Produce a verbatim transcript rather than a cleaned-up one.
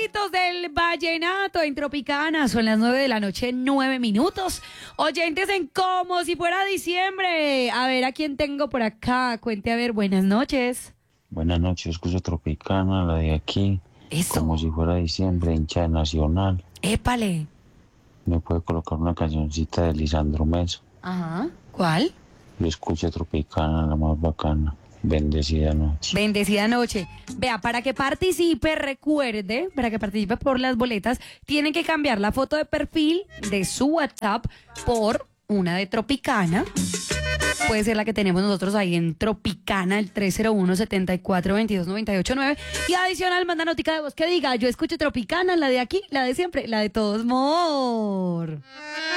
reycitos del vallenato en Tropicana. Son las nueve de la noche, nueve minutos. Oyentes en como si fuera diciembre. A ver a quién tengo por acá. Cuente a ver, buenas noches. Buenas noches, escucho Tropicana, la de aquí. Eso. Como si fuera diciembre, hincha de Nacional. Épale. ¿Me puede colocar una cancioncita de Lisandro Mesa? Ajá. ¿Cuál? Yo escucho Tropicana, la más bacana. Bendecida noche. Bendecida noche. Vea, para que participe, recuerde, para que participe por las boletas, tiene que cambiar la foto de perfil de su WhatsApp por una de Tropicana. Puede ser la que tenemos nosotros ahí en Tropicana, el tres cero uno, setenta y cuatro, veintidós, noventa y ocho, nueve. Y adicional, manda notica de voz que diga, yo escucho Tropicana, la de aquí, la de siempre, la de todos modos.